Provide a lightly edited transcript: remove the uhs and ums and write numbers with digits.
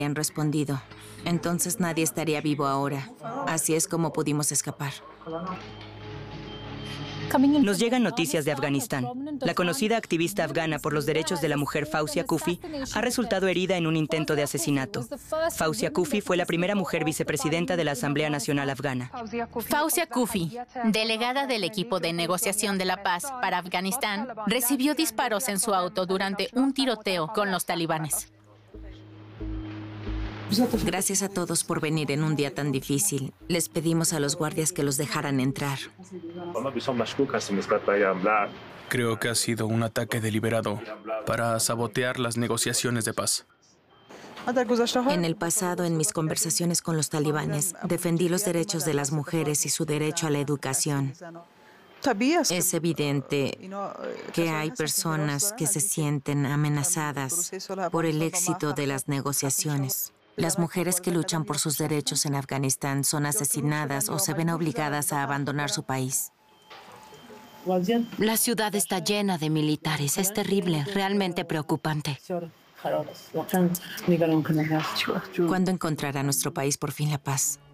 han respondido. Entonces nadie estaría vivo ahora. Así es como pudimos escapar. Nos llegan noticias de Afganistán. La conocida activista afgana por los derechos de la mujer Fawzia Koofi ha resultado herida en un intento de asesinato. Fawzia Koofi fue la primera mujer vicepresidenta de la Asamblea Nacional Afgana. Fawzia Koofi, delegada del equipo de negociación de la paz para Afganistán, recibió disparos en su auto durante un tiroteo con los talibanes. Gracias a todos por venir en un día tan difícil. Les pedimos a los guardias que los dejaran entrar. Creo que ha sido un ataque deliberado para sabotear las negociaciones de paz. En el pasado, en mis conversaciones con los talibanes, defendí los derechos de las mujeres y su derecho a la educación. Es evidente que hay personas que se sienten amenazadas por el éxito de las negociaciones. Las mujeres que luchan por sus derechos en Afganistán son asesinadas o se ven obligadas a abandonar su país. La ciudad está llena de militares. Es terrible, realmente preocupante. ¿Cuándo encontrará nuestro país por fin la paz?